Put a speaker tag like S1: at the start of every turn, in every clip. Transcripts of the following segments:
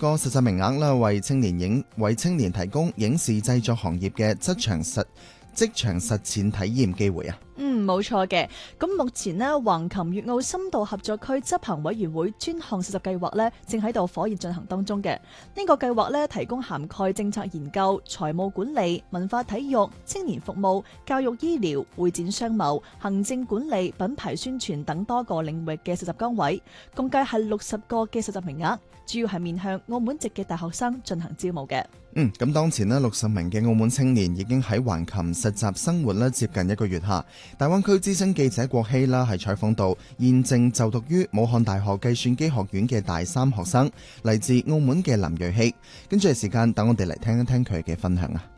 S1: 個實習名額啦，為青年提供影視製作行業嘅職場實踐體驗機會啊。
S2: 冇錯嘅。咁目前呢，橫琴粵澳深度合作區執行委員會專項實習計劃呢，正喺度火熱進行當中嘅。呢個計劃呢，提供涵蓋政策研究、財務管理、文化體育、青年服務、教育醫療、會展商貿、行政管理、品牌宣傳等多個領域嘅實習崗位，共計係60個嘅實習名額，主要係面向澳門籍嘅大學生進行招募嘅。
S1: 咁當前呢60名嘅澳門青年已經喺橫琴實習生活咧接近1個月下。大灣區資深記者郭希啦係採訪到現正就讀於武漢大學計算機學院嘅大三學生，嚟自澳門嘅林瑞希。跟住係時間，等我哋嚟聽一聽佢嘅分享啊！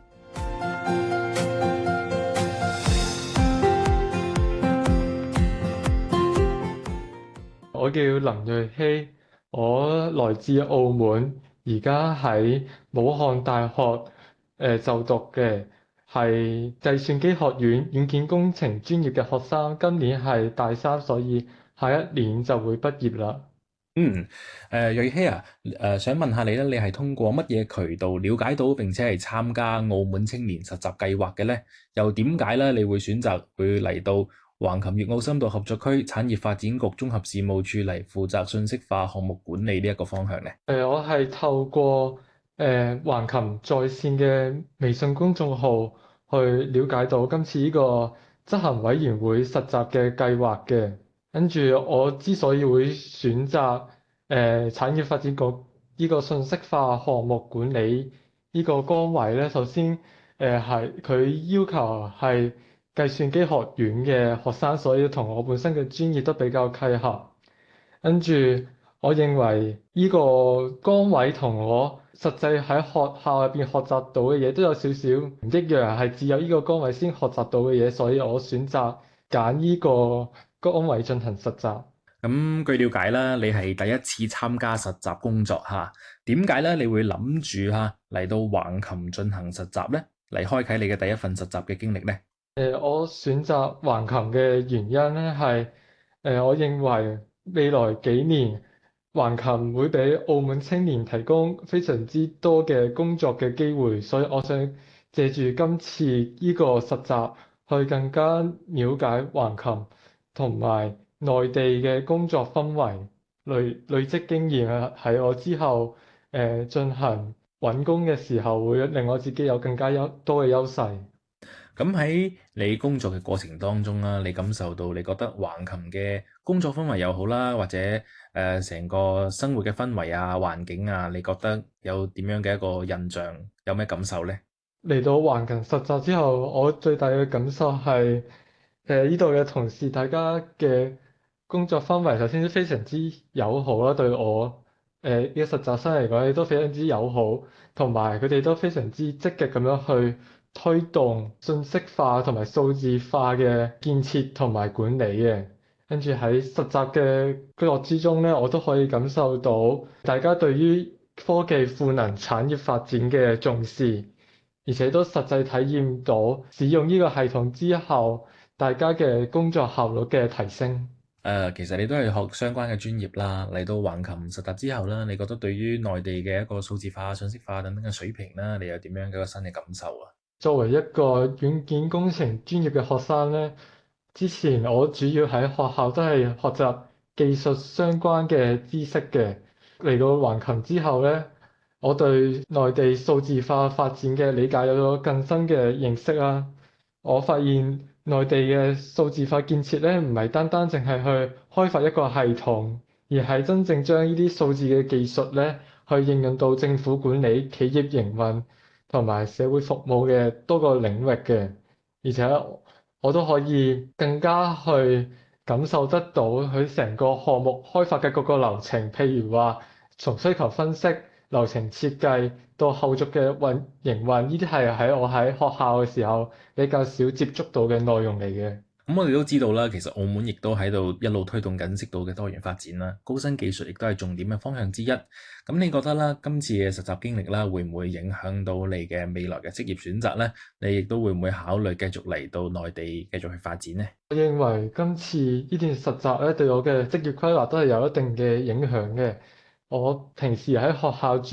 S3: 我叫林瑞希，我來自澳門，而家喺武漢大學就讀嘅，係計算機學院軟件工程專業嘅學生，今年係大三，所以下一年就會畢業啦。
S4: 瑞希啊，想問下你咧，你係通過乜嘢渠道了解到並且係參加澳門青年實習計劃嘅呢？又點解咧你會選擇會嚟到橫琴粵澳深度合作區產業發展局綜合事務處嚟負責信息化項目管理呢一個方向呢？
S3: 我係透過橫琴在線嘅微信公眾號去了解到今次呢個執行委員會實習嘅計劃嘅。跟住我之所以會選擇產業發展局呢個信息化項目管理呢個崗位咧，首先係佢要求係計算機學院嘅學生，所以同我本身嘅專業都比較契合。跟住我認為呢個崗位同我實際喺學校入邊學習到嘅嘢都有少少唔一樣，係只有呢個崗位先學習到嘅嘢，所以我選擇揀呢個崗位進行實習。
S4: 咁據了解啦，你係第一次參加實習工作嚇，點解咧？你會諗住嚟到橫琴進行實習咧，嚟開啟你嘅第一份實習嘅經歷咧？
S3: 我選擇橫琴嘅原因咧係我認為未來幾年橫琴會俾澳門青年提供非常之多嘅工作嘅機會，所以我想借住今次呢個實習去更加了解橫琴同埋內地嘅工作氛圍，累積經驗啊，喺我之後進行揾工嘅時候，會令我自己有更加多嘅優勢。
S4: 咁喺你工作嘅過程當中啦，你感受到你覺得橫琴嘅工作氛圍又好啦，或者成個生活嘅氛圍啊、環境啊，你覺得有點樣嘅一個印象？有咩感受呢？
S3: 嚟到橫琴實習之後，我最大嘅感受係呢度嘅同事，大家嘅工作氛圍首先都非常之友好啦，對我呢個實習生嚟講，亦都非常之友好，同埋佢哋都非常之積極咁樣去推動信息化同埋數字化嘅建設同埋管理嘅。跟住喺實習嘅工作之中咧，我都可以感受到大家對於科技賦能產業發展嘅重視，而且都實際體驗到使用呢個系統之後，大家嘅工作效率嘅提升。
S4: 其實你都係學相關嘅專業啦，嚟到橫琴實習之後啦，你覺得對於內地嘅一個數字化、信息化等等嘅水平啦，你有點樣嘅一個新嘅感受啊？
S3: 作為一個軟件工程專業嘅學生咧，之前我主要喺學校都係學習技術相關嘅知識嘅。嚟到橫琴之後咧，我對內地數字化發展嘅理解有咗更深嘅認識啦。我發現內地嘅數字化建設咧，唔係單單淨係去開發一個系統，而係真正將呢啲數字嘅技術咧，去應用到政府管理、企業營運同埋社會服務嘅多個領域嘅。而且我都可以更加去感受得到佢成個項目開發嘅各個流程，譬如話從需求分析、流程設計到後續嘅營運，呢啲係喺我喺學校嘅時候比較少接觸到嘅內容嚟嘅。
S4: 咁我哋都知道啦，其實澳門亦都喺度一路推動緊適度嘅多元發展啦，高新技術亦都係重點嘅方向之一。咁你覺得啦，今次嘅實習經歷啦，會唔會影響到你嘅未來嘅職業選擇呢？你亦都會唔會考慮繼續嚟到內地繼續去發展呢？
S3: 我認為今次呢段實習咧，對我嘅職業規劃都係有一定嘅影響嘅。我平時喺學校